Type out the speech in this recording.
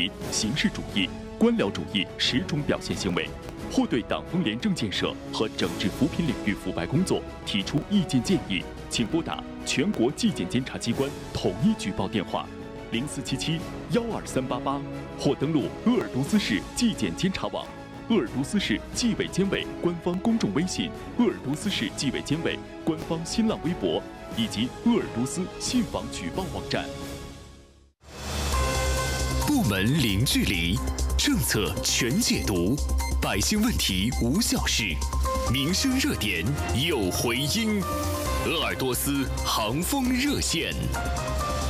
及形式主义、官僚主义10种表现行为，或对党风廉政建设和整治扶贫领域腐败工作提出意见建议，请拨打全国纪检监察机关统一举报电话0477-12388，或登录鄂尔多斯市纪检监察网、鄂尔多斯市纪委监委官方公众微信、鄂尔多斯市纪委监委官方新浪微博以及鄂尔多斯信访举报网站。 部门零距离，政策全解读，百姓问题无小事，民生热点有回音。鄂尔多斯航风热线。